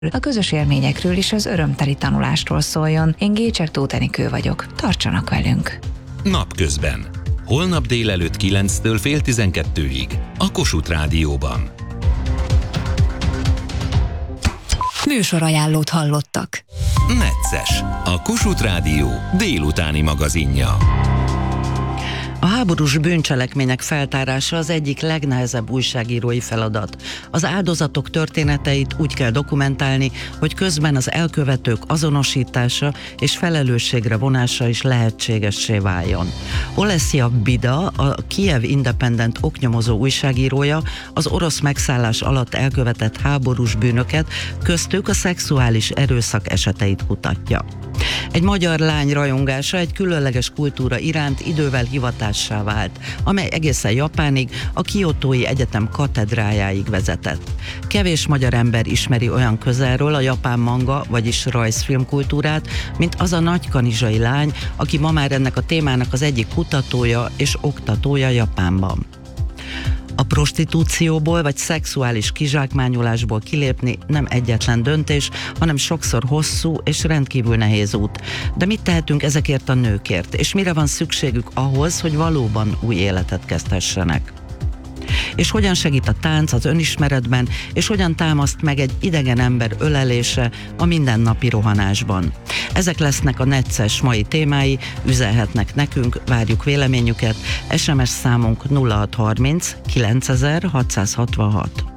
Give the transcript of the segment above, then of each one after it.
a közös élményekről és az örömteli tanulástól szóljon. Én Gécsek Tóth Enikő vagyok. Tartsanak velünk! Napközben. Holnap délelőtt 9-től fél 12-ig. A Kossuth Rádióban. Műsorajánlót hallottak. Necces. A Kossuth Rádió délutáni magazinja. A háborús bűncselekmények feltárása az egyik legnehezebb újságírói feladat. Az áldozatok történeteit úgy kell dokumentálni, hogy közben az elkövetők azonosítása és felelősségre vonása is lehetségessé váljon. Olesja Bida, a Kiev Independent oknyomozó újságírója az orosz megszállás alatt elkövetett háborús bűnöket, köztük a szexuális erőszak eseteit kutatja. Egy magyar lány rajongása egy különleges kultúra iránt idővel hivatássá vált, amely egészen Japánig, a Kiotói Egyetem katedrájáig vezetett. Kevés magyar ember ismeri olyan közelről a japán manga, vagyis rajzfilm kultúrát, mint az a nagykanizsai lány, aki ma már ennek a témának az egyik kutatója és oktatója Japánban. A prostitúcióból vagy szexuális kizsákmányolásból kilépni nem egyetlen döntés, hanem sokszor hosszú és rendkívül nehéz út. De mit tehetünk ezekért a nőkért, és mire van szükségük ahhoz, hogy valóban új életet kezdhessenek? És hogyan segít a tánc az önismeretben, és hogyan támaszt meg egy idegen ember ölelése a mindennapi rohanásban. Ezek lesznek a Necces mai témái, üzenhetnek nekünk, várjuk véleményüket, SMS számunk 0630 9666.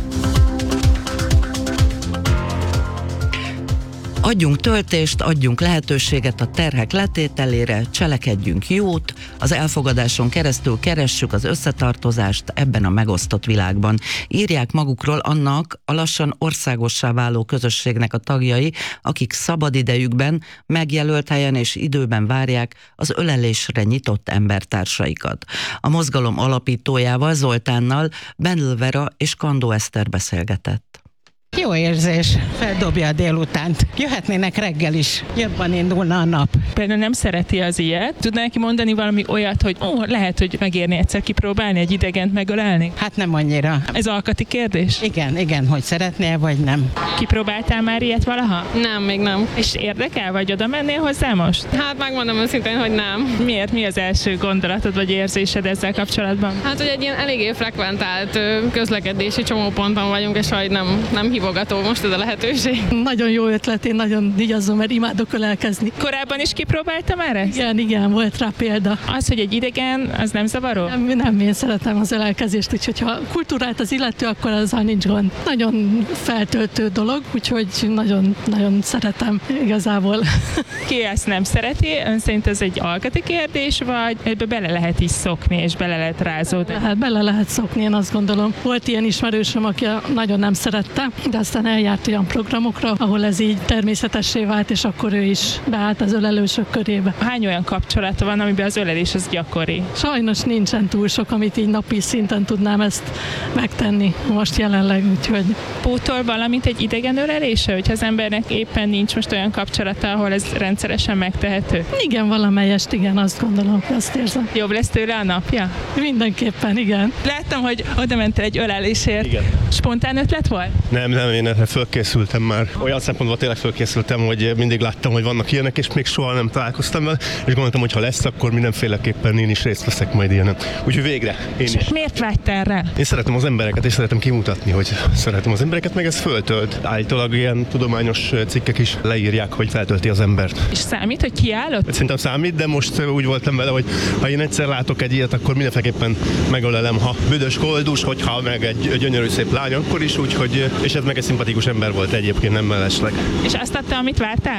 Adjunk töltést, adjunk lehetőséget a terhek letételére, cselekedjünk jót, az elfogadáson keresztül keressük az összetartozást ebben a megosztott világban. Írják magukról annak a lassan országossá váló közösségnek a tagjai, akik szabadidejükben, megjelölt helyen és időben várják az ölelésre nyitott embertársaikat. A mozgalom alapítójával, Zoltánnal Bendl Vera és Kandó Eszter beszélgetett. Jó érzés, feldobja a délutánt. Jöhetnének reggel is, jobban indulna a nap. Például nem szereti az ilyet. Tudná neki mondani valami olyat, hogy lehet, hogy megérni egyszer kipróbálni egy idegent megölelni? Hát nem annyira. Ez alkati kérdés? Igen, hogy szeretnél vagy nem. Kipróbáltál már ilyet valaha? Nem, még nem. És érdekel, vagy oda mennél hozzá most? Hát megmondom őszintén, hogy nem. Miért? Mi az első gondolatod vagy érzésed ezzel kapcsolatban? Hát, hogy egy ilyen eléggé frekventált közlekedési csomóponton vagyunk, és hogy nem hívogató most ez a lehetőség. Nagyon jó ötlet, én nagyon vigyázom, mert imádok ölelkezni. Korábban is kipróbáltam már ezt? Igen, volt rá példa. Az, hogy egy idegen, az nem zavaró? Nem, én szeretem az ölelkezést, úgyhogy ha kultúrát az illető, akkor azzal nincs gond. Nagyon feltöltő dolog, úgyhogy nagyon szeretem igazából. Ki ezt nem szereti? Ön szerint ez egy alkati kérdés, vagy ebbe bele lehet is szokni, és bele lehet rázódni? Hát bele lehet szokni, én azt gondolom. Volt ilyen ismerősöm, aki nagyon nem szerette, de aztán eljárt olyan programokra, ahol ez így természetessé vált, és akkor ő is beállt az ölelősök körébe. Hány olyan kapcsolata van, amiben az ölelés az gyakori? Sajnos nincsen túl sok, amit így napi szinten tudnám ezt megtenni most jelenleg, úgyhogy... Pótol valamit egy idegen ölelése, hogyha az embernek éppen nincs most olyan kapcsolata, ahol ez rendszeresen megtehető? Igen, valamelyest, igen, azt gondolom, azt érzem. Jobb lesz tőle a napja? Mindenképpen, igen. Láttam, hogy oda mentél egy ölelésért. Igen. Spontán ötlet volt? Nem, én erre fölkészültem már. Olyan szempontból tényleg fölkészültem, hogy mindig láttam, hogy vannak ilyenek, és még soha nem találkoztam vele, és gondoltam, hogy ha lesz, akkor mindenféleképpen én is részt veszek majd ilyenen. Úgyhogy végre, én is. Miért vágytál rá? Én szeretem az embereket, és szeretem kimutatni, hogy szeretem az embereket, meg ez föltölt. Állítólag ilyen tudományos cikkek is leírják, hogy feltölti az embert. És számít, hogy kiállott? Szerintem számít, de most úgy voltam vele, hogy ha én egyszer látok egy ilyet, akkor mindenféleképpen megölelem, ha büdös koldus, hogyha meg egy gyönyörű szép lány, akkor is, úgyhogy, és ez meg egy szimpatikus ember volt egyébként, nem mellesleg. És azt adta, amit vártál?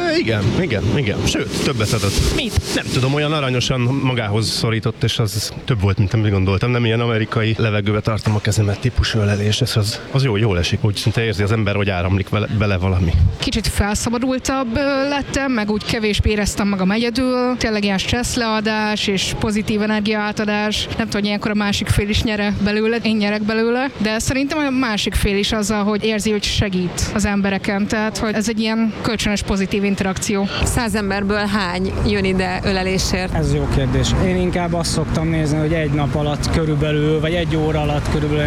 Igen. Sőt, többet adott. Mit? Nem tudom, olyan aranyosan magához szorított, és az több volt, mint amit gondoltam. Nem ilyen amerikai levegőbe tartom a kezemet típusú ölelés, ez az jól esik, úgy szinte érzi az ember, hogy áramlik bele valami. Kicsit felszabadultabb lettem, meg úgy kevésbé éreztem magam egyedül. Tényleg ilyen stresszleadás és pozitív energiaátadás. Nem tudom, hogy ilyenkor a másik fél is nyere belőle, én nyerek belőle, de szerintem a másik fél is azzal, hogy érzi, hogy segít az embereken. Tehát, hogy ez egy ilyen kölcsönös pozitív interakció. 100 emberből hány jön ide ölelésért? Ez jó kérdés. Én inkább azt szoktam nézni, hogy egy nap alatt körülbelül, vagy egy óra alatt körülbelül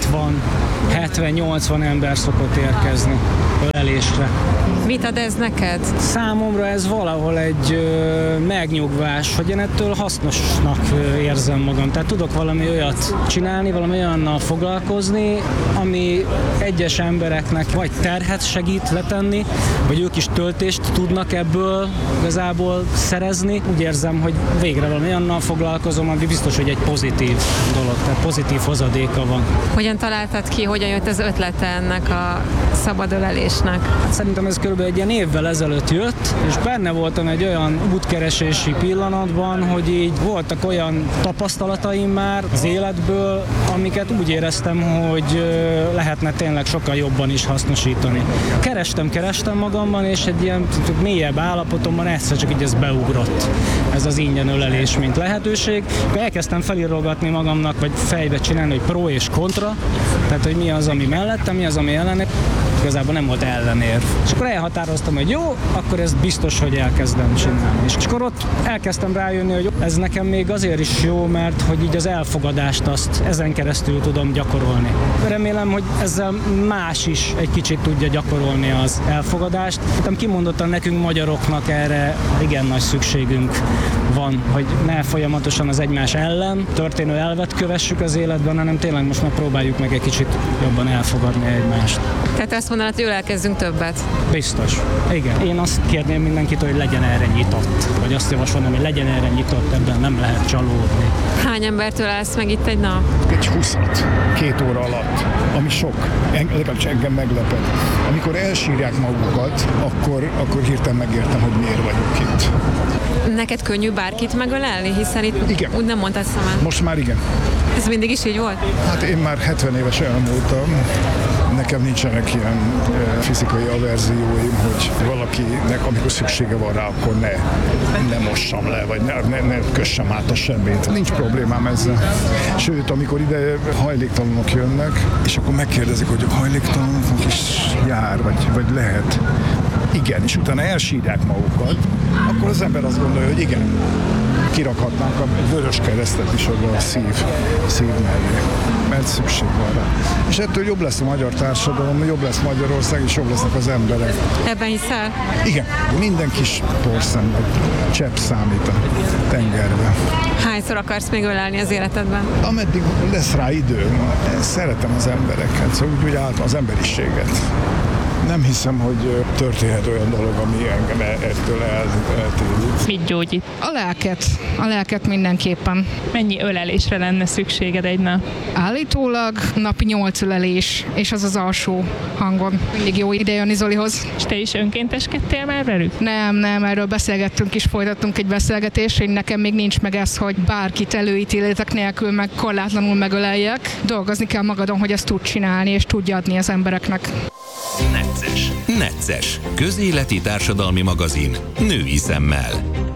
60-70-80 ember szokott érkezni ölelésre. Mit ad ez neked? Számomra ez valahol egy megnyugvás, hogy én ettől hasznosnak érzem magam. Tehát tudok valami olyat csinálni, valami olyannal foglalkozni, ami egyes embereknek vagy terhet segít letenni, vagy ők is töltést tudnak ebből igazából szerezni. Úgy érzem, hogy végre valami olyannal foglalkozom, ami biztos, hogy egy pozitív dolog, tehát pozitív hozadéka van. Hogyan találtad ki, hogyan jött az ötlete ennek a szabad ölelésnek? Szerintem ez körülbelül egy ilyen évvel ezelőtt jött, és benne voltam egy olyan útkeresési pillanatban, hogy így voltak olyan tapasztalataim már az életből, amiket úgy éreztem, hogy lehetne tényleg sokkal jobban is hasznosítani. Kerestem magamban, és egy ilyen mélyebb állapotomban egyszer csak így ez beugrott. Ez az ingyen ölelés, mint lehetőség. Elkezdtem felírogatni magamnak, vagy fejbe csinálni, hogy pro és kontra, tehát hogy mi az, ami mellettem, mi az, ami ellenem. Igazából nem volt ellenérv. És akkor elhatároztam, hogy jó, akkor ezt biztos, hogy elkezdem csinálni. És akkor ott elkezdtem rájönni, hogy ez nekem még azért is jó, mert hogy így az elfogadást azt ezen keresztül tudom gyakorolni. Remélem, hogy ezzel más is egy kicsit tudja gyakorolni az elfogadást. Kimondottan nekünk magyaroknak erre igen nagy szükségünk van, hogy ne folyamatosan az egymás ellen történő elvet kövessük az életben, hanem tényleg most már próbáljuk meg egy kicsit jobban elfogadni egymást. Tehát azt mondanád, hogy elkezdünk többet? Biztos. Igen. Én azt kérném mindenkitől, hogy legyen erre nyitott. Vagy azt javasolnám, hogy legyen erre nyitott, ebben nem lehet csalódni. Hány embertől állsz meg itt egy nap? Egy 20-at, 2 óra alatt, ami sok. Legalábbis engem meglepett. Amikor elsírják magukat, akkor hirtelen megértem, hogy miért vagyok itt. Neked könnyű bárkit megölelni, hiszen itt igen. Úgy nem mondtad szemen. Most már igen. Ez mindig is így volt? Hát én már 70 éves elmúltam. Nekem nincsenek ilyen fizikai averzióim, hogy valakinek, amikor szüksége van rá, akkor ne mossam le, vagy ne kössem át a semmit. Nincs problémám ezzel. Sőt, amikor ide hajléktalanok jönnek, és akkor megkérdezik, hogy a hajléktalanoknak is jár, vagy lehet. Igen, és utána elsírják magukat, akkor az ember azt gondolja, hogy igen, kirakhatnánk egy vörös keresztet is oda a szív mellé, mert szükség van rá. És ettől jobb lesz a magyar társadalom, jobb lesz Magyarország, és jobb lesznek az emberek. Ebben hiszel? Igen, minden kis porszem, csepp számít a tengerben. Hányszor akarsz még ölelni az életedben? Ameddig lesz rá idő. Szeretem az embereket, szóval úgy általában az emberiséget. Nem hiszem, hogy történhet olyan dolog, ami engem ettől eltérít. Mit gyógyít? A lelket mindenképpen. Mennyi ölelésre lenne szükséged egy nap? Állítólag napi 8 ölelés, és az az alsó hangon. Mindig jó ide jönni Zolihoz. És te is önkénteskedtél már velük? Nem, erről beszélgettünk is, folytattunk egy beszélgetést, hogy nekem még nincs meg ez, hogy bárkit előítéletek nélkül meg korlátlanul megöleljek. Dolgozni kell magadon, hogy ezt tud csinálni, és tudja adni az embereknek. Necces. Közéleti társadalmi magazin. Női szemmel.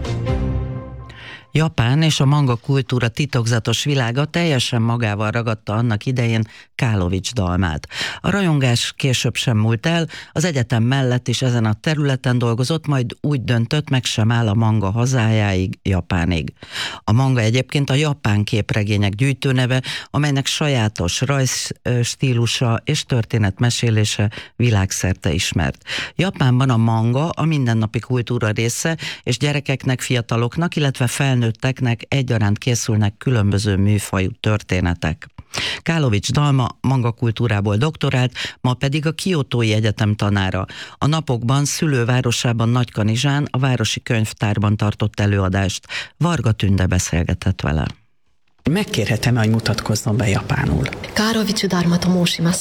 Japán és a manga kultúra titokzatos világa teljesen magával ragadta annak idején Kálovics dalmát. A rajongás később sem múlt el, az egyetem mellett is ezen a területen dolgozott, majd úgy döntött, meg sem áll a manga hazájáig, Japánig. A manga egyébként a japán képregények gyűjtőneve, amelynek sajátos rajzstílusa és történetmesélése világszerte ismert. Japánban a manga a mindennapi kultúra része, és gyerekeknek, fiataloknak, illetve felnőtteknek egyaránt készülnek különböző műfajú történetek. Kálovics Dalma manga kultúrából doktorált, ma pedig a Kiotói Egyetem tanára. A napokban szülővárosában Nagykanizsán a Városi Könyvtárban tartott előadást. Varga Tünde beszélgetett vele. Megkérhetem-e, hogy mutatkozzon be japánul? Károvics Darma to moushimasu.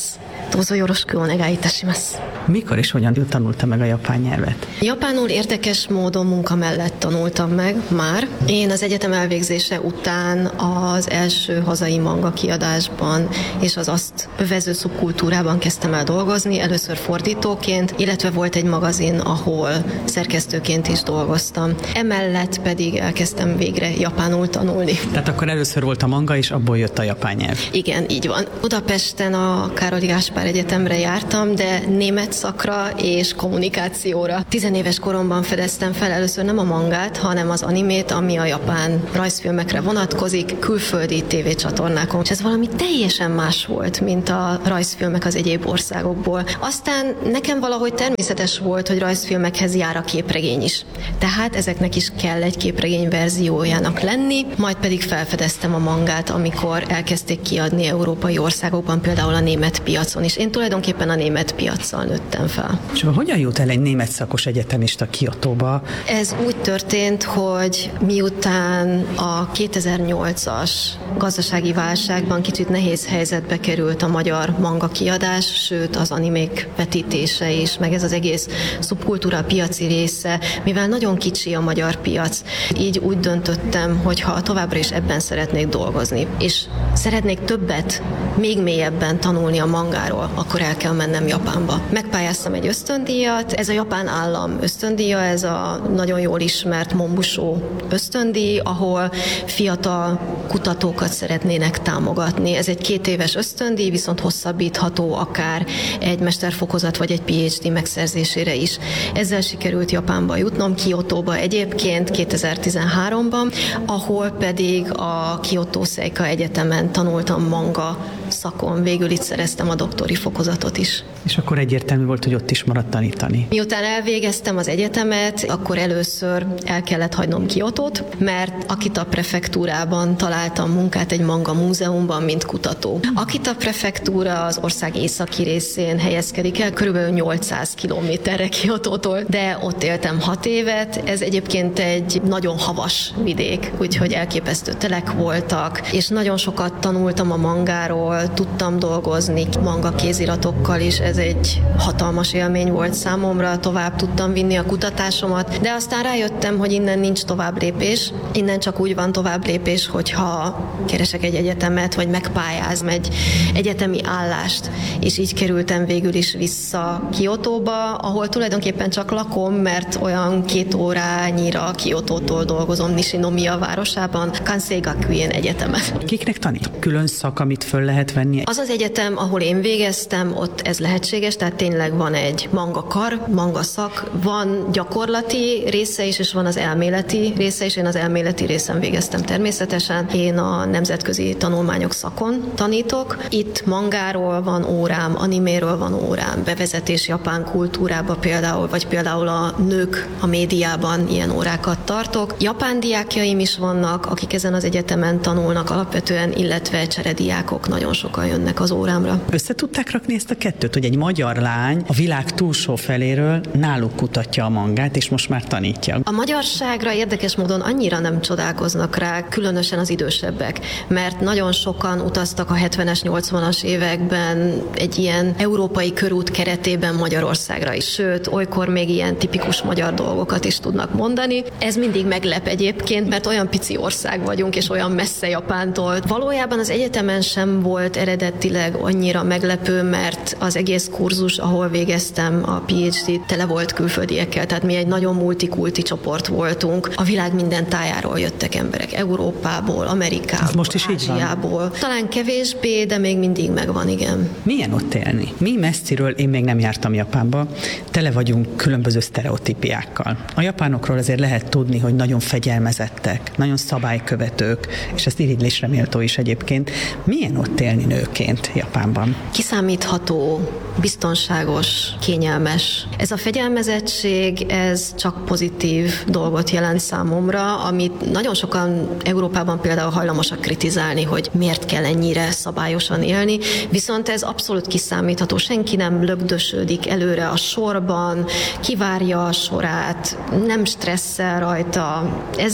Dozo yoroshiku onegai itashimasu. Mikor és hogyan tanulta meg a japán nyelvet? Japánul érdekes módon munka mellett tanultam meg már. Én az egyetem elvégzése után az első hazai manga kiadásban és az azt övező szubkultúrában kezdtem el dolgozni, először fordítóként, illetve volt egy magazin, ahol szerkesztőként is dolgoztam. Emellett pedig elkezdtem végre japánul tanulni. Tehát akkor először volt a manga, és abból jött a japán nyelv. Igen, így van. Budapesten a Károli Gáspár Egyetemre jártam, de német szakra és kommunikációra. 10 éves koromban fedeztem fel először nem a mangát, hanem az animét, ami a japán rajzfilmekre vonatkozik, külföldi tévécsatornákon. És ez valami teljesen más volt, mint a rajzfilmek az egyéb országokból. Aztán nekem valahogy természetes volt, hogy rajzfilmekhez jár a képregény is. Tehát ezeknek is kell egy képregény verziójának lenni, majd pedig felfedeztem a mangát, amikor elkezdték kiadni európai országokban, például a német piacon is. Én tulajdonképpen a német piaccal nőttem fel. És hogyan jut el egy német szakos egyetemista Kiotóba? Ez úgy történt, hogy miután a 2008-as gazdasági válságban kicsit nehéz helyzetbe került a magyar manga kiadás, sőt az animék vetítése is, meg ez az egész szubkultúra piaci része, mivel nagyon kicsi a magyar piac. Így úgy döntöttem, hogy ha továbbra is ebben szeretnék dolgozni, és szeretnék többet, még mélyebben tanulni a mangáról, akkor el kell mennem Japánba. Megpályáztam egy ösztöndíjat, ez a japán állam ösztöndíja, ez a nagyon jól ismert Monbusho ösztöndíj, ahol fiatal kutatókat szeretnének támogatni. Ez egy 2 éves ösztöndíj, viszont hosszabbítható akár egy mesterfokozat vagy egy PhD megszerzésére is. Ezzel sikerült Japánba jutnom, Kiotóba egyébként 2013-ban, ahol pedig a Kyoto Seika Egyetemen tanultam manga szakon. Végül itt szereztem a doktori fokozatot is. És akkor egyértelmű volt, hogy ott is maradt tanítani. Miután elvégeztem az egyetemet, akkor először el kellett hagynom Kiotót, mert Akita prefektúrában találtam munkát egy manga múzeumban, mint kutató. Akita prefektúra az ország északi részén helyezkedik el, körülbelül 800 kilométerre Kiotótól, de ott éltem 6 évet. Ez egyébként egy nagyon havas vidék, úgyhogy elképesztő telek voltak, és nagyon sokat tanultam a mangáról, tudtam dolgozni manga kéziratokkal is, ez egy hatalmas élmény volt számomra, tovább tudtam vinni a kutatásomat, de aztán rájöttem, hogy innen nincs tovább lépés, innen csak úgy van tovább lépés, hogyha keresek egy egyetemet, vagy megpályázom egy egyetemi állást, és így kerültem végül is vissza Kiotóba, ahol tulajdonképpen csak lakom, mert olyan 2 órányira Kiotótól dolgozom Nishinomiya városában, Kansei Gakuen Egyetemen. Kiknek tanít? Külön szak, amit föl lehet venni? Az az egyetem, ahol én végeztem, ott ez lehetséges, tehát tényleg van egy manga kar, manga szak, van gyakorlati része is, és van az elméleti része is. Én az elméleti részen végeztem természetesen. Én a nemzetközi tanulmányok szakon tanítok. Itt mangáról van órám, animéről van órám, bevezetés japán kultúrába például, vagy például a nők a médiában ilyen órákat tartok. Japán diákjaim is vannak, akik ezen az egyetemen tanulnak alapvetően, illetve cserediákok nagyon sokan jönnek az órámra. Össze tudták rakni ezt a kettőt, hogy egy magyar lány a világ túlsó feléről náluk kutatja a mangát, és most már tanítja? A magyarságra érdekes módon annyira nem csodálkoznak rá, különösen az idősebbek, mert nagyon sokan utaztak a 70-es, 80-as években egy ilyen európai körút keretében Magyarországra is. Sőt, olykor még ilyen tipikus magyar dolgokat is tudnak mondani. Ez mindig meglep egyébként, mert olyan pici ország vagyunk, és olyan messze Japántól. Valójában az egyetemen sem volt eredetileg annyira meglepő, mert az egész kurzus, ahol végeztem a PhD-t, tele volt külföldiekkel, tehát mi egy nagyon multikulti csoport voltunk. A világ minden tájáról jöttek emberek, Európából, Amerikából, most is Ázsiából. Talán kevésbé, de még mindig megvan, igen. Milyen ott élni? Mi messziről, én még nem jártam Japánba, tele vagyunk különböző sztereotípiákkal. A japánokról azért lehet tudni, hogy nagyon fegyelmezettek, nagyon szabálykövetők, és ezt irigylésre méltó is egyébként. Milyen ott élni nőként Japánban? Kiszámítható, biztonságos, kényelmes. Ez a fegyelmezettség, ez csak pozitív dolgot jelent számomra, amit nagyon sokan Európában például hajlamosak kritizálni, hogy miért kell ennyire szabályosan élni, viszont ez abszolút kiszámítható. Senki nem lögdösödik előre a sorban, kivárja a sorát, nem stresszel rajta. Ez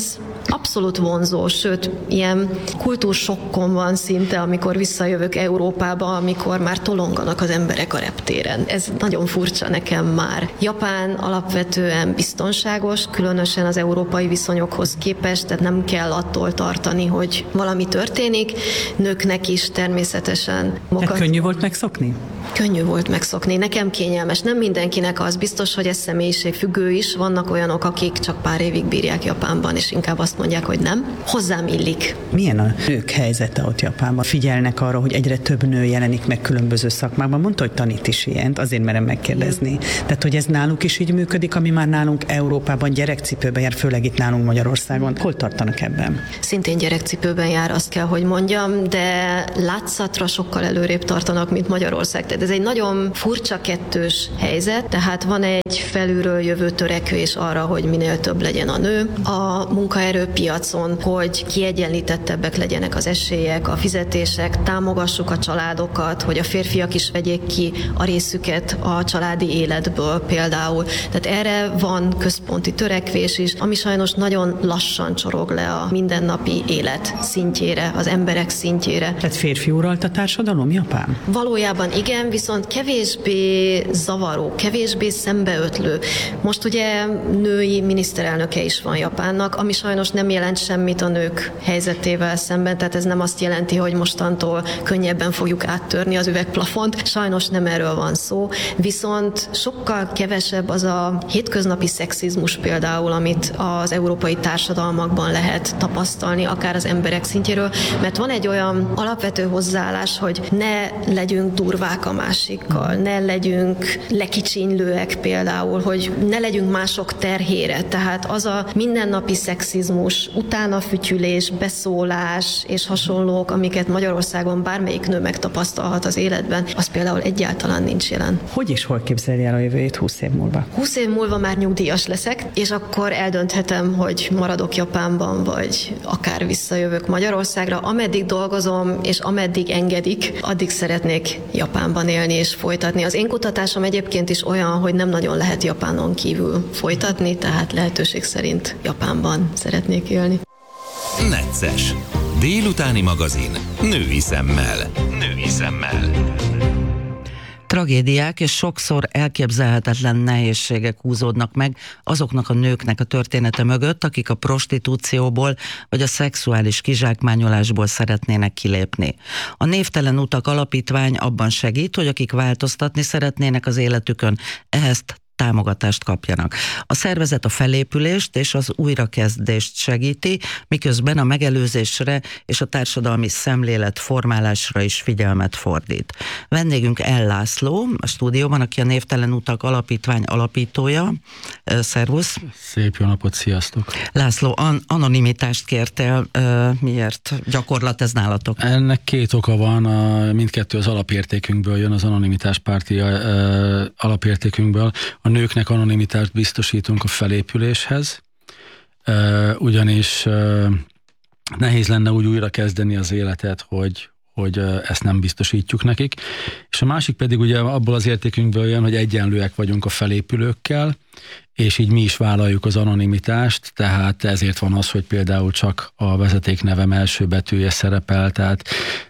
abszolút vonzó, sőt, ilyen kultúrsokkom van szinte, amikor visszajövök Európába, amikor már tolonganak az emberek a reptéren. Ez nagyon furcsa nekem már. Japán alapvetően biztonságos, különösen az európai viszonyokhoz képest, tehát nem kell attól tartani, hogy valami történik. Nőknek is természetesen. Tehát könnyű volt megszokni? Könnyű volt megszokni. Nekem kényelmes. Nem mindenkinek az, biztos, hogy ez személyiségfüggő is. Vannak olyanok, akik csak pár évig bírják Japánban, és inkább azt mondják, hogy nem. Hozzám illik. Milyen a nők helyzete ott Japánban? Figyelnek arra, hogy egyre több nő jelenik meg különböző szakmákban. Mondta, hogy tanít is ilyent, azért merem megkérdezni. Tehát, hogy ez náluk is így működik, ami már nálunk Európában gyerekcipőben jár, főleg itt nálunk Magyarországon. Hol tartanak ebben? Szintén gyerekcipőben jár, azt kell, hogy mondjam, de látszatra sokkal előrébb tartanak, mint Magyarország. Tehát ez egy nagyon furcsa kettős helyzet, tehát van egy felülről jövő törekvés arra, hogy minél több legyen a nő a munkaerőpiacon, hogy kiegyenlítettebbek legyenek az esélyek, a fizetések, támogassuk a családokat, hogy a férfiak is vegyék ki a részüket a családi életből például. Tehát erre van központi törekvés is, ami sajnos nagyon lassan csorog le a mindennapi élet szintjére, az emberek szintjére. Tehát férfi uralt a társadalom Japán? Valójában igen, viszont kevésbé zavaró, kevésbé szembeötlő. Most ugye női miniszterelnöke is van Japánnak, ami sajnos nem jelent semmit a nők helyzetével szemben, tehát ez nem azt jelenti, hogy mostantól könnyebben fogjuk áttörni az üvegplafont. Sajnos nem erről van szó, viszont sokkal kevesebb az a hétköznapi szexizmus például, amit az európai társadalmakban lehet tapasztalni, akár az emberek szintjéről, mert van egy olyan alapvető hozzáállás, hogy ne legyünk durvák a másikkal, ne legyünk lekicsinylőek például, hogy ne legyünk mások terhére. Tehát az a mindennapi szexizmus, utánafütyülés, beszólás és hasonlók, amiket Magyarországon bármelyik nő megtapasztalhat az életben, az például egyáltalán nincs jelen. Hogy és hol képzelje el a jövőjét 20 év múlva? 20 év múlva már nyugdíjas leszek, és akkor eldönthetem, hogy maradok Japánban, vagy akár visszajövök Magyarországra. Ameddig dolgozom, és ameddig engedik, addig szeretnék Japánban élni és folytatni. Az én kutatásom egyébként is olyan, hogy nem nagyon lehet Japánon kívül folytatni, tehát lehetőség szerint Japánban szeretnék élni. Necces. Délutáni magazin. Női szemmel. Női szemmel. Tragédiák és sokszor elképzelhetetlen nehézségek húzódnak meg azoknak a nőknek a története mögött, akik a prostitúcióból vagy a szexuális kizsákmányolásból szeretnének kilépni. A Névtelen Utak Alapítvány abban segít, hogy akik változtatni szeretnének az életükön, ehhez támogatást kapjanak. A szervezet a felépülést és az újrakezdést segíti, miközben a megelőzésre és a társadalmi szemlélet formálásra is figyelmet fordít. Vendégünk El László, a stúdióban, aki a Névtelen Utak Alapítvány alapítója. Szervusz! Szép jó napot, sziasztok! László, anonimitást kértél, miért gyakorlat ez nálatok? Ennek két oka van, mindkettő az alapértékünkből jön, az anonimitás párti alapértékünkből. A nőknek anonimitást biztosítunk a felépüléshez, ugyanis nehéz lenne úgy újra kezdeni az életet, hogy ezt nem biztosítjuk nekik. És a másik pedig ugye abból az értékünkből jön, hogy egyenlőek vagyunk a felépülőkkel, és így mi is vállaljuk az anonimitást, tehát ezért van az, hogy például csak a vezetéknevem első betűje szerepel, tehát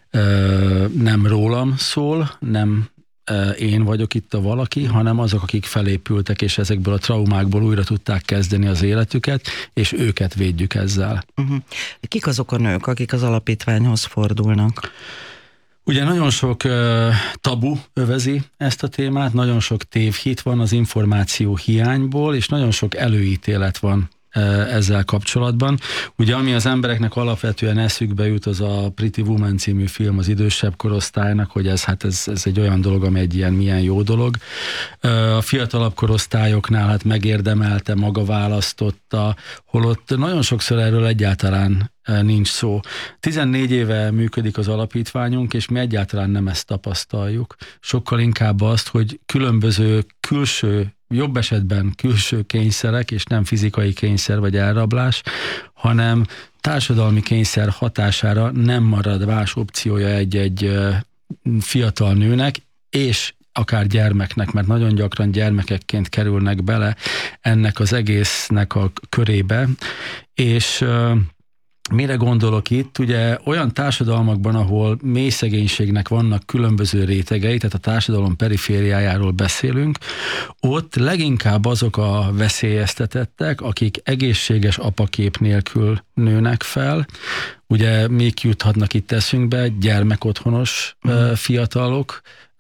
nem rólam szól, nem én vagyok itt a valaki, hanem azok, akik felépültek, és ezekből a traumákból újra tudták kezdeni az életüket, és őket védjük ezzel. Kik azok a nők, akik az alapítványhoz fordulnak? Ugye nagyon sok tabu övezi ezt a témát, nagyon sok tévhit van az információ hiányból, és nagyon sok előítélet van ezzel kapcsolatban. Ugye ami az embereknek alapvetően eszükbe jut, az a Pretty Woman című film az idősebb korosztálynak, hogy ez egy olyan dolog, ami egy ilyen milyen jó dolog. A fiatalabb korosztályoknál hát megérdemelte, maga választotta, holott nagyon sokszor erről egyáltalán nincs szó. 14 éve működik az alapítványunk, és mi egyáltalán nem ezt tapasztaljuk. Sokkal inkább azt, hogy különböző külső, jobb esetben külső kényszerek, és nem fizikai kényszer vagy elrablás, hanem társadalmi kényszer hatására nem marad más opciója egy fiatal nőnek, és akár gyermeknek, mert nagyon gyakran gyermekekként kerülnek bele ennek az egésznek a körébe, és mire gondolok itt? Ugye olyan társadalmakban, ahol mély szegénységnek vannak különböző rétegei, tehát a társadalom perifériájáról beszélünk, ott leginkább azok a veszélyeztetettek, akik egészséges apakép nélkül nőnek fel. Ugye még juthatnak itt eszünkbe gyermekotthonos fiatalok,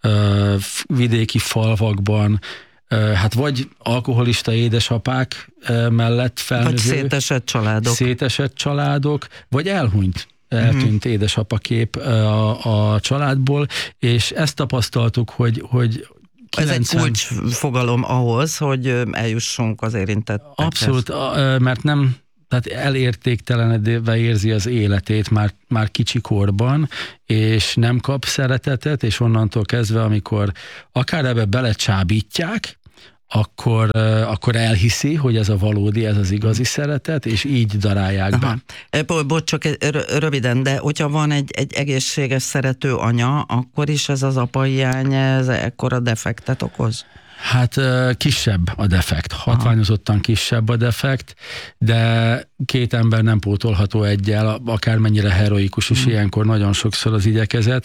vidéki falvakban, hát vagy alkoholista édesapák mellett felnövő. Vagy szétesett családok. Vagy eltűnt édesapakép a családból, és ezt tapasztaltuk, hogy ez egy kulcsfogalom ahhoz, hogy eljussunk az érintettekhez. Abszolút, mert nem, tehát elértéktelenedve érzi az életét már kicsi korban, és nem kap szeretetet, és onnantól kezdve, amikor akár ebbe belecsábítják, akkor elhiszi, hogy ez a valódi, ez az igazi szeretet, és így darálják be. Bocs, csak röviden, de hogyha van egy egészséges, szerető anya, akkor is ez az apahiány, ez ekkora defektet okoz? Hát kisebb a defekt, hatványozottan kisebb a defekt, de két ember nem pótolható egyel, akármennyire heroikus is ilyenkor nagyon sokszor az igyekezet.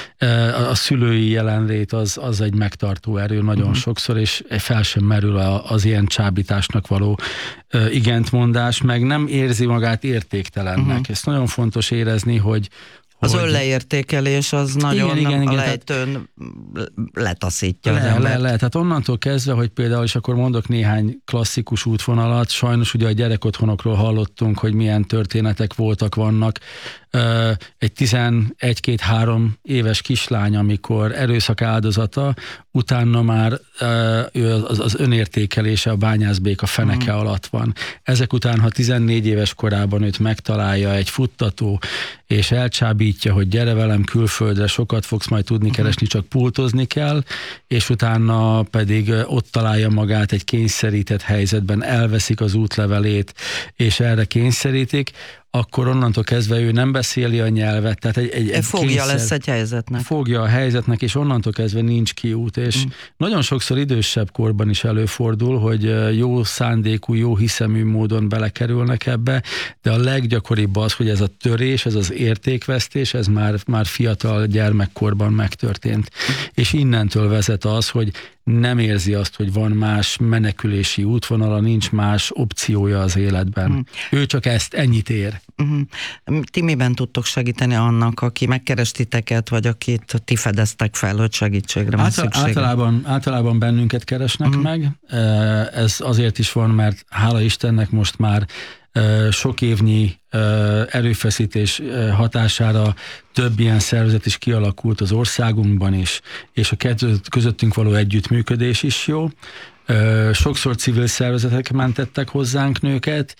A szülői jelenlét az egy megtartó erő nagyon sokszor, és fel sem merül az ilyen csábításnak való igentmondás, meg nem érzi magát értéktelennek. Ezt nagyon fontos érezni, hogy az önleértékelés az nagyon igen, a lejtőn letaszítja az embert. Tehát onnantól kezdve, hogy például, és akkor mondok néhány klasszikus útvonalat, sajnos ugye a gyerekotthonokról hallottunk, hogy milyen történetek vannak. Egy 11-2-3 éves kislány, amikor erőszak áldozata, utána már az önértékelése a bányászbéka feneke alatt van. Ezek után, ha 14 éves korában őt megtalálja egy futtató, és elcsábítja, hogy gyere velem külföldre, sokat fogsz majd tudni keresni, csak pultozni kell, és utána pedig ott találja magát egy kényszerített helyzetben, elveszik az útlevelét, és erre kényszerítik, akkor onnantól kezdve ő nem beszéli a nyelvet. Tehát egy fogja lesz egy helyzetnek. Fogja a helyzetnek, és onnantól kezdve nincs kiút. És nagyon sokszor idősebb korban is előfordul, hogy jó szándékú, jó hiszemű módon belekerülnek ebbe, de a leggyakoribb az, hogy ez a törés, ez az értékvesztés, ez már fiatal gyermekkorban megtörtént. És innentől vezet az, hogy nem érzi azt, hogy van más menekülési útvonala, nincs más opciója az életben. Ő csak ennyit ér. Ti miben tudtok segíteni annak, aki megkeres titeket, vagy akit ti fedeztek fel, hogy segítségre van szüksége? Általában bennünket keresnek meg. Ez azért is van, mert hála Istennek most már sok évnyi erőfeszítés hatására több ilyen szervezet is kialakult az országunkban is, és a közöttünk való együttműködés is jó. Sokszor civil szervezetek mentettek hozzánk nőket,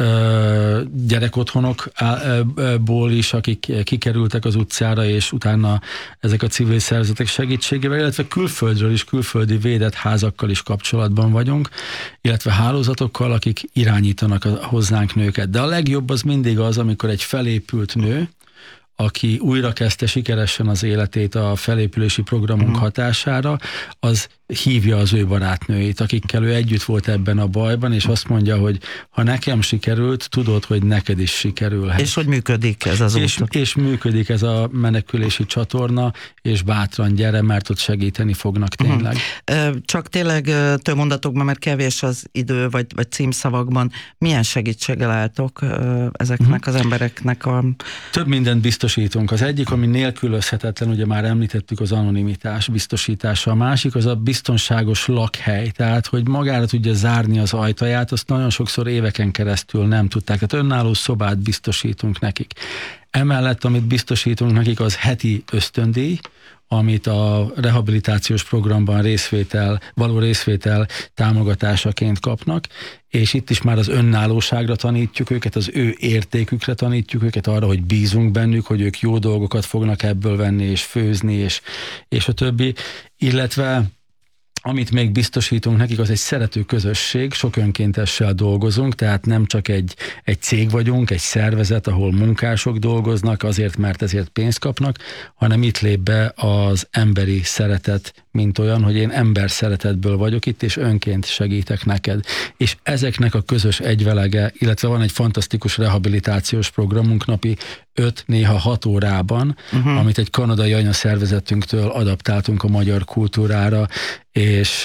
gyerekotthonokból is, akik kikerültek az utcára, és utána ezek a civil szervezetek segítségével, illetve külföldről is, külföldi védett házakkal is kapcsolatban vagyunk, illetve hálózatokkal, akik irányítanak hozzánk nőket. De a legjobb az mindig az, amikor egy felépült nő, aki újra kezdte sikeresen az életét a felépülési programunk hatására, az hívja az ő barátnőit, akikkel ő együtt volt ebben a bajban, és azt mondja, hogy ha nekem sikerült, tudod, hogy neked is sikerülhet. És hogy működik ez az út? És működik ez a menekülési csatorna, és bátran gyere, mert ott segíteni fognak tényleg. Csak tényleg több mondatokban, mert kevés az idő, vagy címszavakban, milyen segítséggel álltok ezeknek az embereknek Több mindent biztosítunk. Az egyik, ami nélkülözhetetlen, ugye már említettük, az anonimitás biztosítása. A másik az a biztonságos lakhely, tehát hogy magára tudja zárni az ajtaját, azt nagyon sokszor éveken keresztül nem tudták. Tehát önálló szobát biztosítunk nekik. Emellett, amit biztosítunk nekik, az heti ösztöndíj, amit a rehabilitációs programban való részvétel támogatásaként kapnak, és itt is már az önállóságra tanítjuk őket, az ő értékükre tanítjuk őket, arra, hogy bízunk bennük, hogy ők jó dolgokat fognak ebből venni, és főzni, és a többi, illetve amit még biztosítunk nekik, az egy szerető közösség, sok önkéntessel dolgozunk, tehát nem csak egy cég vagyunk, egy szervezet, ahol munkások dolgoznak azért, mert ezért pénzt kapnak, hanem itt lép be az emberi szeretet mint olyan, hogy én ember szeretetből vagyok itt, és önként segítek neked. És ezeknek a közös egyvelege, illetve van egy fantasztikus rehabilitációs programunk napi 5, néha 6 órában, amit egy kanadai anyaszervezetünktől adaptáltunk a magyar kultúrára, és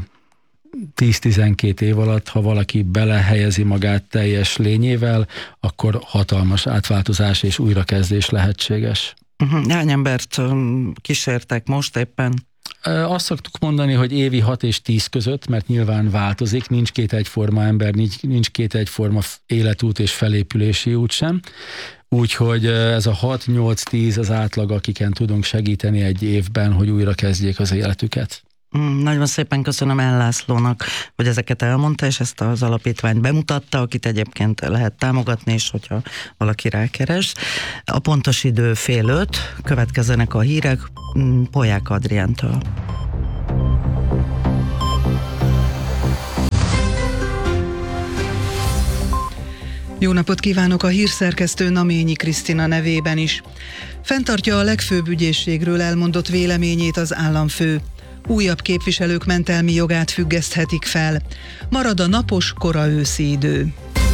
10-12 év alatt, ha valaki belehelyezi magát teljes lényével, akkor hatalmas átváltozás és újrakezdés lehetséges. Hány embert kísértek most éppen? Azt szoktuk mondani, hogy évi 6 és 10 között, mert nyilván változik, nincs két egyforma ember, nincs két egyforma életút és felépülési út sem. Úgyhogy ez a 6-8-10 az átlag, akiken tudunk segíteni egy évben, hogy újra kezdjék az életüket. Nagyon szépen köszönöm El Lászlónak, hogy ezeket elmondta, és ezt az alapítványt bemutatta, akit egyébként lehet támogatni, és hogyha valaki rákeres. A pontos idő 4:30, következzenek a hírek Polyák Adriántól. Jó napot kívánok, a hírszerkesztő Naményi Krisztina nevében is. Fenntartja a legfőbb ügyészségről elmondott véleményét az államfő. Újabb képviselők mentelmi jogát függeszthetik fel. Marad a napos, kora őszi idő.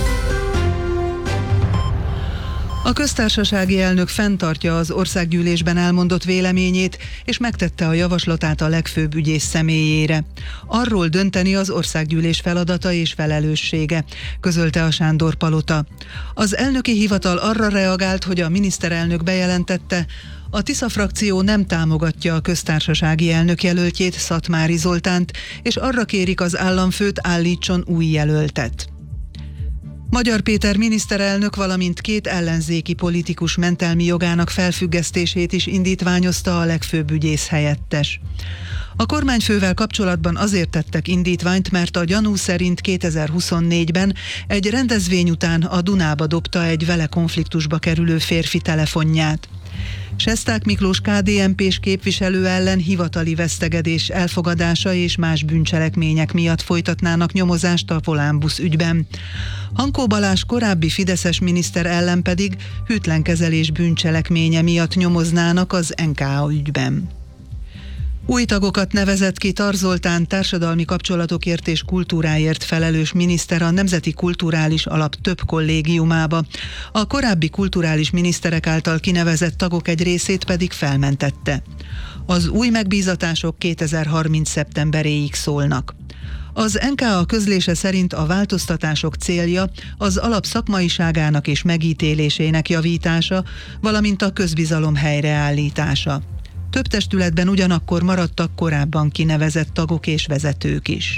A köztársasági elnök fenntartja az országgyűlésben elmondott véleményét, és megtette a javaslatát a legfőbb ügyész személyére. Arról dönteni az országgyűlés feladata és felelőssége, közölte a Sándor-palota. Az elnöki hivatal arra reagált, hogy a miniszterelnök bejelentette, a Tisza frakció nem támogatja a köztársasági elnök jelöltjét, Szatmári Zoltánt, és arra kérik az államfőt, állítson új jelöltet. Magyar Péter miniszterelnök, valamint 2 ellenzéki politikus mentelmi jogának felfüggesztését is indítványozta a legfőbb ügyész helyettes. A kormányfővel kapcsolatban azért tettek indítványt, mert a gyanú szerint 2024-ben egy rendezvény után a Dunába dobta egy vele konfliktusba kerülő férfi telefonját. Sesták Miklós KDNP-s képviselő ellen hivatali vesztegedés elfogadása és más bűncselekmények miatt folytatnának nyomozást a Volánbusz ügyben. Hankó Balázs korábbi fideszes miniszter ellen pedig hűtlenkezelés bűncselekménye miatt nyomoznának az NKA ügyben. Új tagokat nevezett ki Tar Zoltán társadalmi kapcsolatokért és kultúráért felelős miniszter a Nemzeti Kulturális Alap több kollégiumába. A korábbi kulturális miniszterek által kinevezett tagok egy részét pedig felmentette. Az új megbízatások 2030. szeptemberéig szólnak. Az NKA közlése szerint a változtatások célja az alap szakmaiságának és megítélésének javítása, valamint a közbizalom helyreállítása. Több testületben ugyanakkor maradtak korábban kinevezett tagok és vezetők is.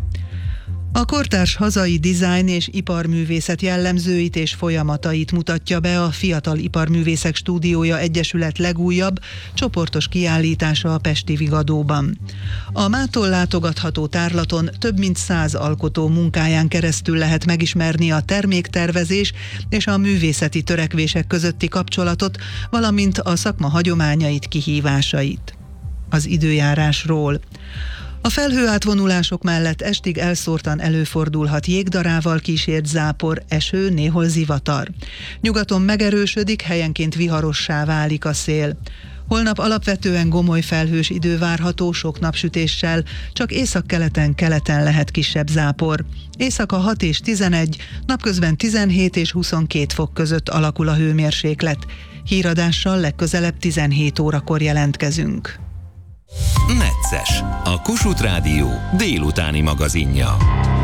A kortárs hazai dizájn és iparművészet jellemzőit és folyamatait mutatja be a Fiatal Iparművészek Stúdiója Egyesület legújabb, csoportos kiállítása a pesti Vigadóban. A mától látogatható tárlaton több mint 100 alkotó munkáján keresztül lehet megismerni a terméktervezés és a művészeti törekvések közötti kapcsolatot, valamint a szakma hagyományait, kihívásait. Az időjárásról. A felhőátvonulások mellett estig elszórtan előfordulhat jégdarával kísért zápor, eső, néhol zivatar. Nyugaton megerősödik, helyenként viharossá válik a szél. Holnap alapvetően gomoly felhős idő várható sok napsütéssel, csak északkeleten lehet kisebb zápor. Éjszaka 6 és 11, napközben 17 és 22 fok között alakul a hőmérséklet. Híradással legközelebb 17 órakor jelentkezünk. Necces, a Kossuth Rádió délutáni magazinja.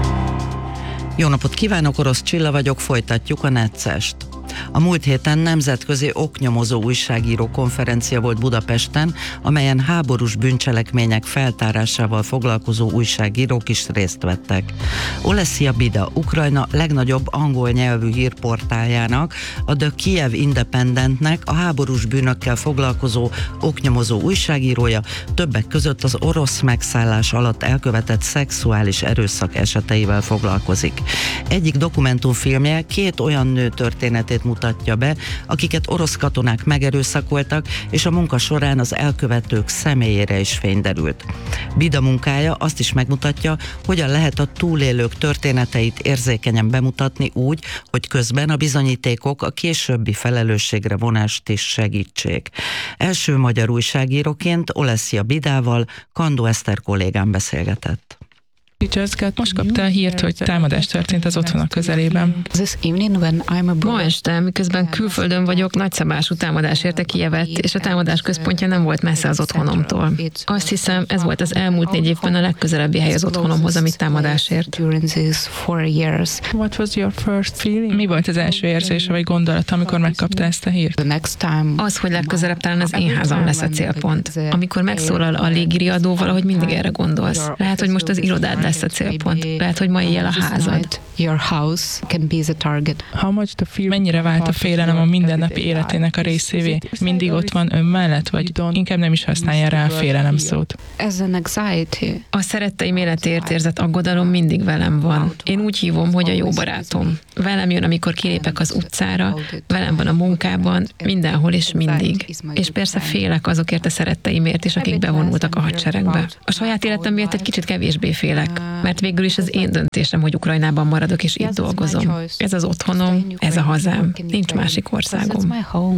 Jó napot kívánok, Orosz Csilla vagyok, folytatjuk a Neccest. A múlt héten nemzetközi oknyomozó újságíró konferencia volt Budapesten, amelyen háborús bűncselekmények feltárásával foglalkozó újságírók is részt vettek. Olesya Bida, Ukrajna legnagyobb angol nyelvű hírportáljának, a The Kiev Independentnek a háborús bűnökkel foglalkozó oknyomozó újságírója, többek között az orosz megszállás alatt elkövetett szexuális erőszak eseteivel foglalkozik. Egyik dokumentumfilmje 2 olyan nő történetét életét mutatja be, akiket orosz katonák megerőszakoltak, és a munka során az elkövetők személyére is fény derült. Bida munkája azt is megmutatja, hogyan lehet a túlélők történeteit érzékenyen bemutatni úgy, hogy közben a bizonyítékok a későbbi felelősségre vonást is segítsék. Első magyar újságíróként Olesya Bidával Kandó Eszter kollégám beszélgetett. Most kapta a hírt, hogy támadás történt az otthona közelében. Ma este, miközben külföldön vagyok, nagyszabású támadás érte Kijevet, és a támadás központja nem volt messze az otthonomtól. Azt hiszem, ez volt az elmúlt 4 évben a legközelebbi hely az otthonomhoz, amit támadás ért. Mi volt az első érzése vagy gondolat, amikor megkapta ezt a hírt? Az, hogy legközelebb talán az én házam lesz a célpont. Amikor megszólal a légiriadó, valahogy mindig erre gondolsz. Lehet, hogy most az irodád lesz a célpont. Lehet, hogy ma éjjel a házad. Mennyire vált a félelem a mindennapi életének a részévé? Mindig ott van ön mellett, vagy inkább nem is használja rá a félelem szót? A szeretteim életéért érzett aggodalom mindig velem van. Én úgy hívom, hogy a jó barátom. Velem jön, amikor kilépek az utcára, velem van a munkában, mindenhol és mindig. És persze félek azokért a szeretteimért is, akik bevonultak a hadseregbe. A saját életem miatt egy kicsit kevésbé félek, mert végül is az én döntésem, hogy Ukrajnában maradok és itt dolgozom. Ez az otthonom, ez a hazám. Nincs másik országom.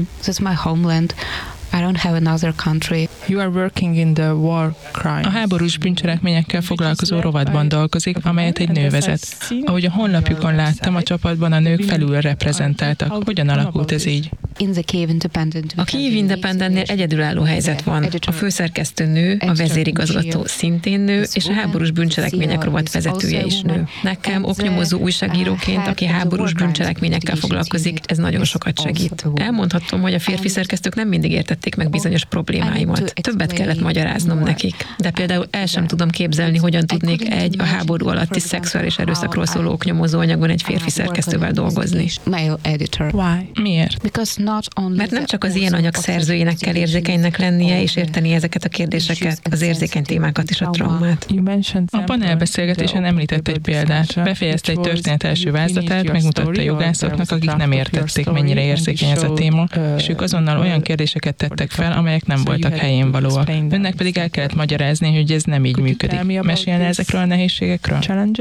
I don't have another country. You are working in the war crimes. A háborús bűncselekményekkel foglalkozó rovatban dolgozik, amelyet egy nő vezet. Ahogy a honlapjukon láttam, a csapatban a nők felül reprezentáltak. Hogyan alakult ez így? A Kyiv Independentnél egyedülálló helyzet van. A főszerkesztő nő, a vezérigazgató szintén nő, és a háborús bűncselekmények rovat vezetője is nő. Nekem oknyomozó újságíróként, aki háborús bűncselekményekkel foglalkozik, ez nagyon sokat segít. Elmondhatom, hogy a férfi szerkesztők nem mindig értették meg bizonyos problémáimat. Többet kellett magyaráznom nekik. De például el sem tudom képzelni, hogyan tudnék a háború alatti szexuális erőszakról szóló oknyomozó anyagban egy férfi szerkesztővel dolgozni. Miért? Mert nem csak az ilyen anyag szerzőjének kell érzékenynek lennie és érteni ezeket a kérdéseket, az érzékeny témákat és a traumát. A panelbeszélgetésen említett egy példát. Befejezte egy történet első vázlatát, megmutatta jogászoknak, akik nem értették, mennyire érzékeny ez a téma, és ők azonnal olyan kérdéseket tettek fel, amelyek nem voltak helyén valóak. Önnek pedig el kellett magyarázni, hogy ez nem így működik. Mesélne ezekről a nehézségekről?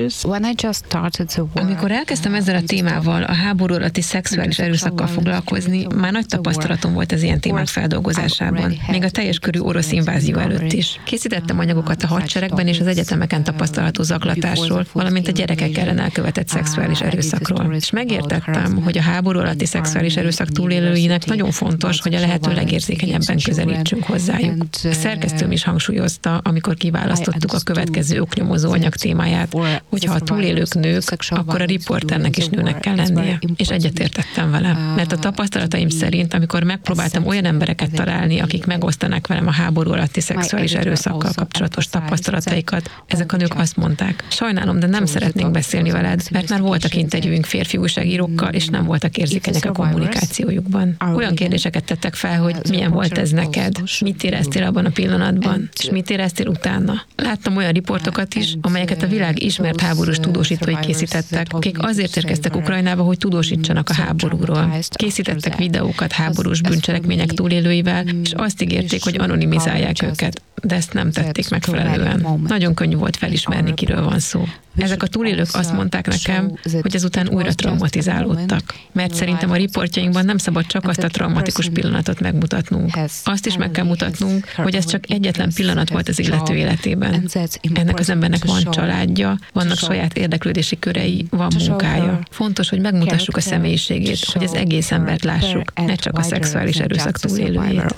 Amikor elkezdtem ezzel a témával, a háború alatti szexuális erőszakkal foglalkozni, már nagy tapasztalatom volt az ilyen témák feldolgozásában, még a teljes körű orosz invázió előtt is. Készítettem anyagokat a hadseregben és az egyetemeken tapasztalható zaklatásról, valamint a gyerekek ellen elkövetett szexuális erőszakról. És megértettem, hogy a háború alatti szexuális erőszak túlélőinek nagyon fontos, hogy a lehető legérzékenyebben közelítsünk hozzájuk. A szerkesztőm is hangsúlyozta, amikor kiválasztottuk a következő oknyomozó anyag témáját, hogy ha a túlélők nők, akkor a riporternek is nőnek kell lennie. És egyetértettem vele, mert a tapasztalataim szerint, amikor megpróbáltam olyan embereket találni, akik megosztanak velem a háború alatti szexuális erőszakkal kapcsolatos tapasztalataikat, ezek a nők azt mondták: sajnálom, de nem szeretnénk beszélni veled, mert már voltak interjúink férfi újságírókkal, és nem voltak érzékenyek a kommunikációjukban. Olyan kérdéseket tettek fel, hogy milyen volt ez neked, mit éreztél abban a pillanatban, és mit éreztél utána. Láttam olyan riportokat is, amelyeket a világ ismert háborús tudósítói készítettek, akik azért érkeztek Ukrajnába, hogy tudósítsanak a háborúról. Készítettek videókat háborús bűncselekmények túlélőivel, és azt ígérték, hogy anonimizálják őket, de ezt nem tették megfelelően. Nagyon könnyű volt felismerni, kiről van szó. Ezek a túlélők azt mondták nekem, hogy ezután újra traumatizálódtak. Mert szerintem a riportjainkban nem szabad csak azt a traumatikus pillanatot megmutatnunk. Azt is meg kell mutatnunk, hogy ez csak egyetlen pillanat volt az illető életében. Ennek az embernek van családja, vannak saját érdeklődési körei, van munkája. Fontos, hogy megmutassuk a személyiségét, hogy az egész embert lássuk, ne csak a szexuális erőszak túlélőjét.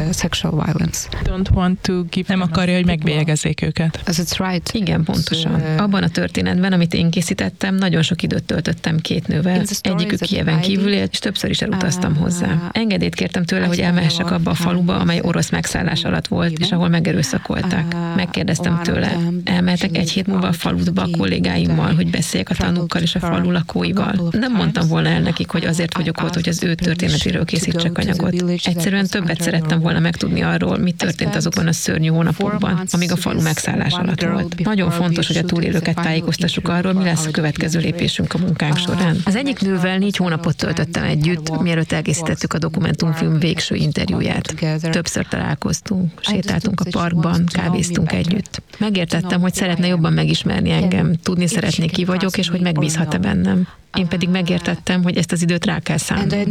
Nem akarja, hogy megbélyegezzék őket. Igen, pontosan. Abban a történetben, amit én készítettem, nagyon sok időt töltöttem 2 nővel. Egyikük Kijeven kívül élt, és többször is elutaztam hozzá. Engedélyt kértem tőle, hogy elmehessek abba a faluba, amely orosz megszállás alatt volt, és ahol megerőszakolták. Megkérdeztem tőle, elmehetek 1 hét múlva a faludba a kollégáimmal, hogy beszéljek a tanúkkal és a falu lakóival. Nem mondtam volna el nekik, hogy azért vagyok ott, hogy az ő történetüket történetéről készítsek anyagot. Egyszerűen többet szerettem volna megtudni arról, mi történt azokban a szörnyű hónapokban, amíg a falu megszállás alatt volt. Nagyon fontos, hogy a túlélőket tájékoztassuk arról, mi lesz a következő lépésünk a munkánk során. Az egyik nővel 4 hónapot töltöttem együtt, mielőtt elkészítettük a dokumentumfilm végső interjúját. Többször találkoztunk, sétáltunk a parkban, kávéztunk együtt. Megértettem, hogy szeretne jobban megismerni engem, tudni szeretné, ki vagyok, és hogy megbízhat-e bennem. Én pedig megértettem, hogy ezt az időt rá kell szánnom.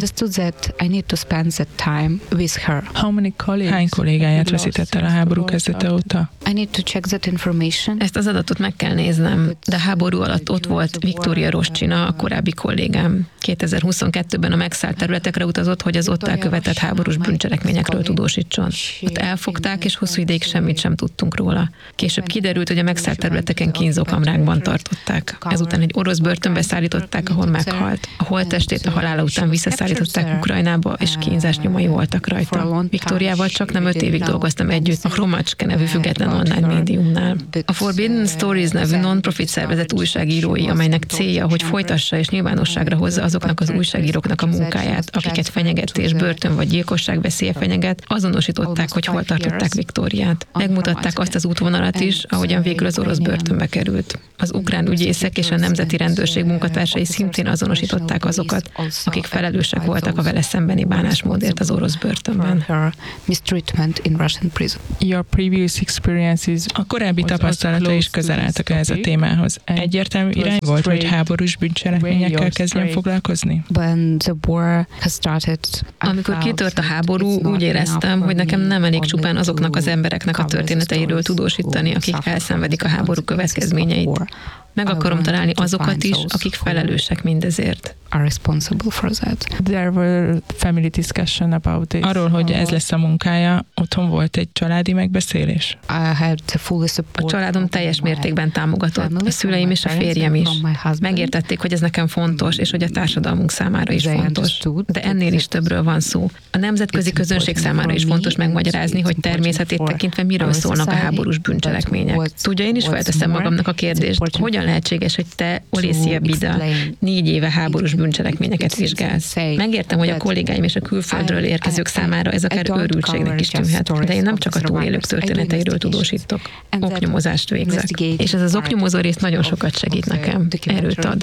Hány kollégáját veszített el a háború kezdete óta? Ezt az adatot meg kell néznem, de a háború alatt ott volt Viktória Roscsina, a korábbi kollégám. 2022-ben a megszállt területekre utazott, hogy az ott elkövetett háborús bűncselekményekről tudósítson. Ott elfogták, és hosszú ideig semmit sem tudtunk róla. Később kiderült, hogy a megszállt területeken kínzókamrákban tartották. Ezután egy orosz börtönbe szállították, ahol meghalt. A holttestét a halála után visszaszállították Ukrajnába, és kínzás nyomai voltak rajta. Viktóriával csak nem 5 évig dolgoztam együtt a Chromacske nevű független online médiumnál. A Forbidden Stories nevű non-profit szervezet újságírói, amelynek célja, hogy folytassa és nyilvánosságra hozza azoknak az újságíróknak a munkáját, akiket fenyegetés, börtön vagy gyilkosság veszélye fenyeget, azonosították, hogy hol tartották Viktóriát. Megmutatták azt az útvonalat is, ahogyan végül az orosz börtönbe került. Az ukrán ügyészek és a Nemzeti Rendőrség munkatársai szintén azonosították azokat, akik felelősek voltak a vele szembeni bánásmódért az orosz börtönben. A korábbi tapasztalata is közel álltak ehhez a témához. Egyértelmű irány volt, hogy háborús bűncselekményekkel kezdjen foglalkozni? Amikor kitört a háború, úgy éreztem, hogy nekem nem elég csupán azoknak az embereknek a történeteiről tudósítani, akik elszenvedik a háború következményeit. Meg akarom találni azokat is, akik felelősek mindezért. Arról, hogy ez lesz a munkája, otthon volt egy családi megbeszélés? A családom teljes mértékben támogatott, a szüleim és a férjem is. Megértették, hogy ez nekem fontos, és hogy a társadalmunk számára is fontos. De ennél is többről van szó. A nemzetközi közönség számára is fontos megmagyarázni, hogy természetét tekintve miről szólnak a háborús bűncselekmények. Tudja, én is felteszem magamnak a kérdést, hogyan lehetséges, hogy te, Olesya Bida, 4 éve háborús bűncselekményeket vizsgálsz. Megértem, hogy a kollégáim és a külföldről érkezők számára ez akár őrültségnek is tűnhet, de én nem csak a túlélők történeteiről tudósítok. Oknyomozást végzek. És ez az oknyomozó rész nagyon sokat segít nekem. Erőt ad.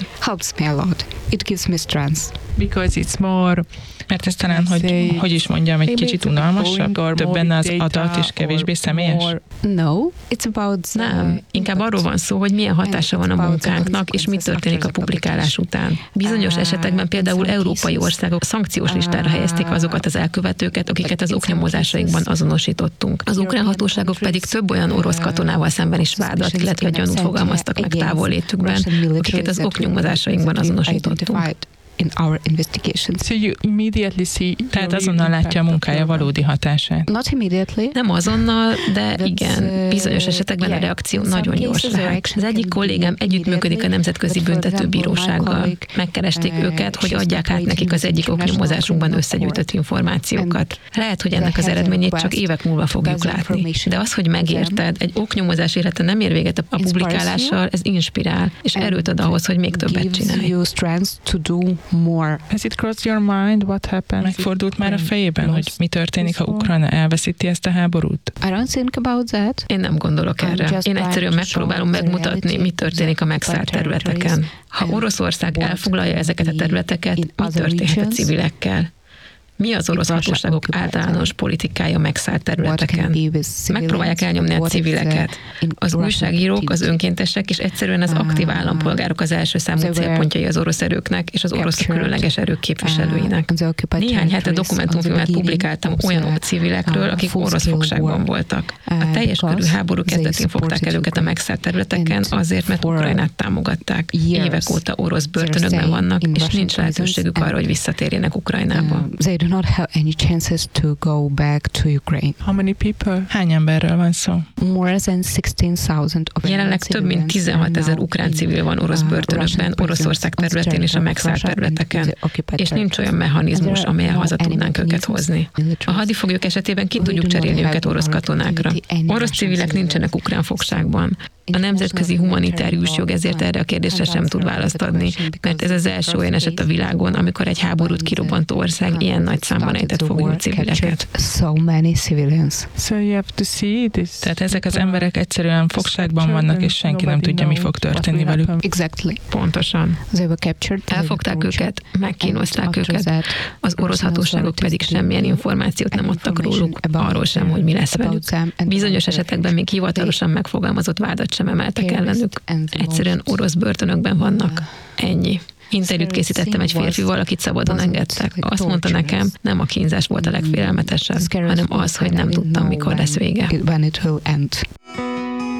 Mert ez talán, hogy is mondjam, egy kicsit unalmasabb, több benne az adat és kevésbé személyes? Nem, inkább arról van szó, hogy milyen hatása van a munkánknak, és mi történik a publikálás után. Bizonyos esetekben például európai országok szankciós listára helyezték azokat az elkövetőket, akiket az oknyomozásaikban azonosítottunk. Az ukrán hatóságok pedig több olyan orosz katonával szemben is vádat, illetve gyanút fogalmaztak meg távollétükben, akiket az oknyomozásainkban azonosítottunk. Tehát azonnal látja a munkája valódi hatását. Nem azonnal, de igen, bizonyos esetekben a reakció nagyon gyors lehet. Az egyik kollégám együttműködik a Nemzetközi Büntetőbírósággal. Megkeresték őket, hogy adják át nekik az egyik oknyomozásunkban összegyűjtött információkat. Lehet, hogy ennek az eredményét csak évek múlva fogjuk látni. De az, hogy megérted, egy oknyomozás élete nem ér véget a publikálással, ez inspirál, és erőt ad ahhoz, hogy még többet csinálj. Has it crossed your mind? What happened? Megfordult már a fejében, hogy mi történik, ha Ukrajna elveszíti ezt a háborút? Én nem gondolok erre. Én egyszerűen megpróbálom megmutatni, mi történik a megszállt területeken. Ha Oroszország elfoglalja ezeket a területeket, mi történhet a civilekkel? Mi az orosz hatóságok általános politikája megszállt területeken? Megpróbálják elnyomni a civileket. Az újságírók, az önkéntesek és egyszerűen az aktív állampolgárok az első számú célpontjai az orosz erőknek és az orosz különleges erők képviselőinek. Néhány hete dokumentumfilmet publikáltam olyan civilekről, akik orosz fogságban voltak. A teljes körű háború kezdetén fogták el őket a megszállt területeken azért, mert Ukrajnát támogatták. Évek óta orosz börtönökben vannak, és nincs lehetőségük arra, hogy visszatérjenek Ukrajnába. Not have any chances to go back to Ukraine. How many people? Hány emberről van szó? More than 16,000 of Jelenleg több mint 16 000 ukrán civil van orosz börtönökben, Oroszország területén és a megszállt területeken, és nincs olyan mechanizmus, amelyen haza tudnánk őket hozni. A hadifoglyok esetében ki tudjuk cserélni őket orosz katonákra. Orosz civilek nincsenek ukrán fogságban. A nemzetközi humanitárius jog ezért erre a kérdésre sem tud választ adni, mert ez az első olyan eset a világon, amikor egy háborút kirobbantó ország ilyen nagy számban ejtett foglyul civileket. Tehát ezek az emberek egyszerűen fogságban vannak, és senki nem tudja, mi fog történni velük. Pontosan. Elfogták őket, megkínozták őket, az orosz hatóságok pedig semmilyen információt nem adtak róluk, arról sem, hogy mi lesz velük. Bizonyos esetekben még hivatalosan megfogalmazott vádat sem emeltek ellenük. Egyszerűen orosz börtönökben vannak. Ennyi. Interjút készítettem egy férfival, akit szabadon engedtek. Azt mondta nekem, nem a kínzás volt a legfélelmetesebb, hanem az, hogy nem tudtam, mikor lesz vége.